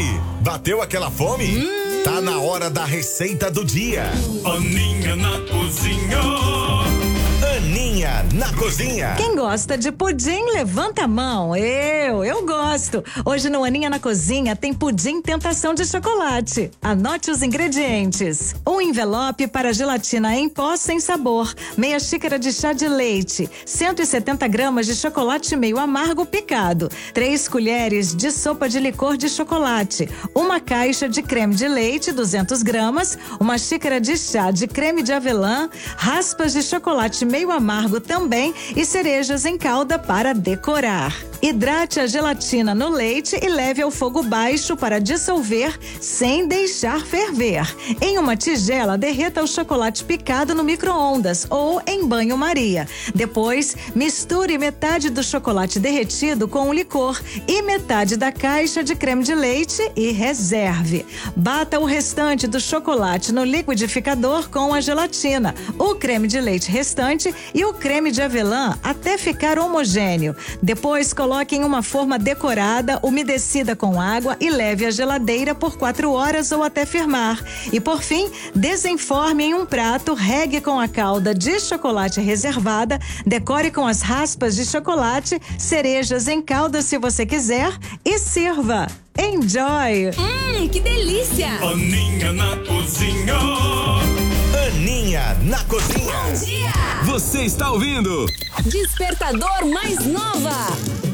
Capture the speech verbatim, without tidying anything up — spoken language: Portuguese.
aí, bateu aquela fome? Hum. Tá na hora da receita do dia. Aninha na cozinha. Aninha na cozinha. Quem gosta de pudim, levanta a mão. Eu, eu gosto. Hoje no Aninha na cozinha tem pudim tentação de chocolate. Anote os ingredientes. Um envelope para gelatina em pó sem sabor, meia xícara de chá de leite, cento e setenta gramas de chocolate meio amargo picado, três colheres de sopa de licor de chocolate, uma caixa de creme de leite, duzentas gramas, uma xícara de chá de creme de avelã, raspas de chocolate meio amargo também e cerejas em calda para decorar. Hidrate a gelatina no leite e leve ao fogo baixo para dissolver sem deixar ferver. Em uma tigela, derreta o chocolate picado no micro-ondas ou em banho-maria. Depois, misture metade do chocolate derretido com o licor e metade da caixa de creme de leite e reserve. Bata o restante do chocolate no liquidificador com a gelatina, o creme de leite restante e o creme de avelã até ficar homogêneo. Depois, coloque Coloque em uma forma decorada, umedecida com água e leve à geladeira por quatro horas ou até firmar. E por fim, desenforme em um prato, regue com a calda de chocolate reservada, decore com as raspas de chocolate, cerejas em calda se você quiser e sirva. Enjoy! Hum, que delícia! Aninha na cozinha. Aninha na cozinha. Bom dia! Você está ouvindo? Despertador Mais Nova.